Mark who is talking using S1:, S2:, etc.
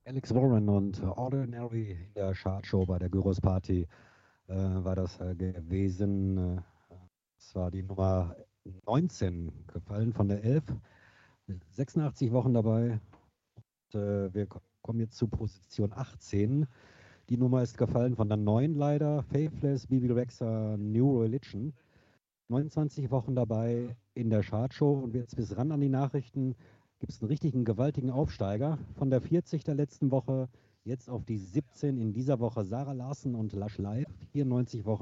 S1: Alex Warren und Ordinary in der Chartshow bei der Gyros Party war das gewesen. Das war die Nummer 19, gefallen von der 11. 86 Wochen dabei. Und, wir kommen jetzt zu Position 18. Die Nummer ist gefallen von der 9 leider. Faithless, Bibi Rexha, New Religion. 29 Wochen dabei in der Chartshow und jetzt bis ran an die Nachrichten gibt es einen richtigen gewaltigen Aufsteiger. Von der 40 der letzten Woche jetzt auf die 17 in dieser Woche Sarah Larsen und Lush Live. 94 Wochen